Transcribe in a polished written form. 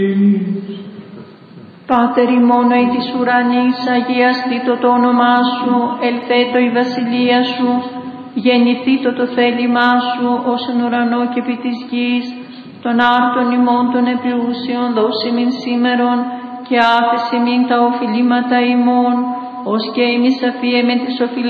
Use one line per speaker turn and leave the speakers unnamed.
Πάτερ ημών ει της ουρανής, αγιαστήτω το όνομά σου, ελθέτω η βασιλεία σου, γεννηθήτω το θέλημά σου, ως εν ουρανό και επί της γης, των άρτων ημών των επιούσιων δώσιμην σήμερον, και άφεση μην τα οφειλήματα ημών, ως και εμείς αφίεμεν τις οφειλές